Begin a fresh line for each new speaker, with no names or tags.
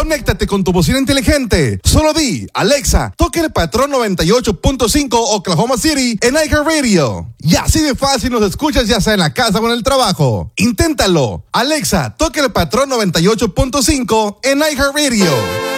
Conéctate con tu bocina inteligente. Solo di, Alexa, toque el patrón 98.5 Oklahoma City en iHeartRadio. Y así de fácil nos escuchas ya sea en la casa o en el trabajo. Inténtalo. Alexa, toque el patrón 98.5 en iHeartRadio.